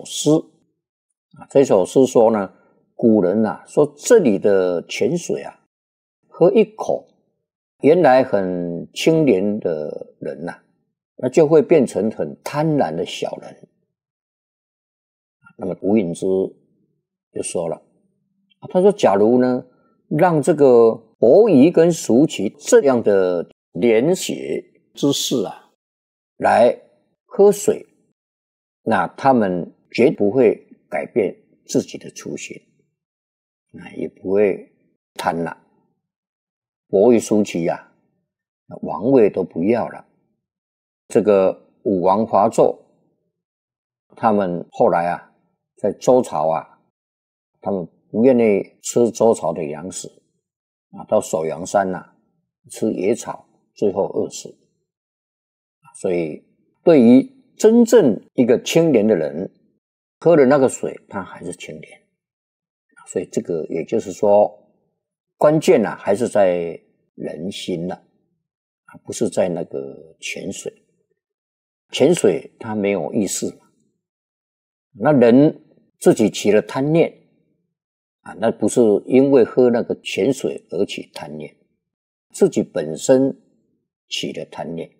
诗这首诗说呢，古人说这里的泉水喝一口，原来很清廉的人那就会变成很贪婪的小人。那么吴隐之就说了，他说假如呢让这个伯夷跟叔齐这样的廉洁之士来喝水，那他们绝不会改变自己的初心，也不会贪婪。伯夷叔齐王位都不要了。这个武王伐纣，他们后来在周朝他们不愿意吃周朝的粮食到首阳山吃野草，最后饿死。所以对于真正一个清廉的人，喝了那个水他还是清廉。所以这个也就是说，关键还是在人心不是在那个泉水。泉水它没有意识那人自己起了贪念那不是因为喝那个泉水而起贪念，自己本身起了贪念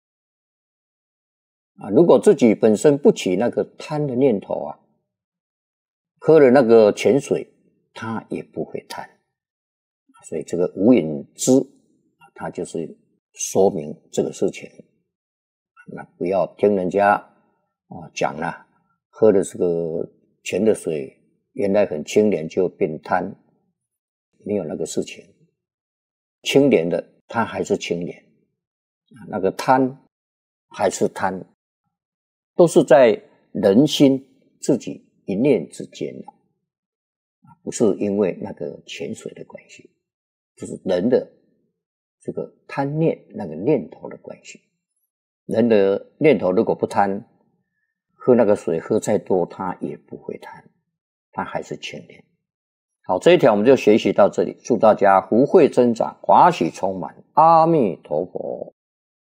如果自己本身不起那个贪的念头喝了那个泉水他也不会贪。所以这个吴隐之他就是说明这个事情。那不要听人家讲喝了这个泉的水原来很清廉就变贪，没有那个事情。清廉的他还是清廉，那个贪还是贪，都是在人心自己一念之间不是因为那个泉水的关系，就是人的这个贪念那个念头的关系。人的念头如果不贪，喝那个水喝再多他也不会贪，他还是清廉。好，这一条我们就学习到这里，祝大家福慧增长，华喜充满，阿弥陀佛。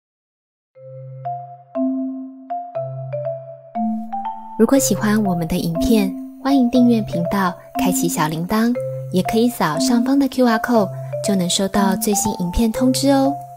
如果喜欢我们的影片，欢迎订阅频道，开启小铃铛，也可以扫上方的 QR code， 就能收到最新影片通知哦。